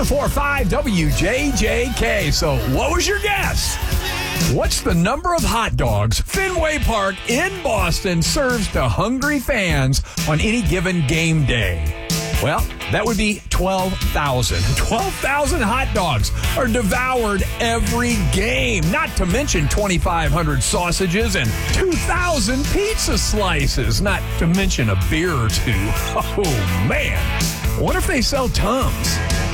104.5 WJJK. So what was your guess? What's the number of hot dogs Fenway Park in Boston serves to hungry fans on any given game day? Well, that would be 12,000. 12,000 hot dogs are devoured every game, not to mention 2,500 sausages and 2,000 pizza slices, not to mention a beer or two. Oh, man. I wonder if they sell Tums.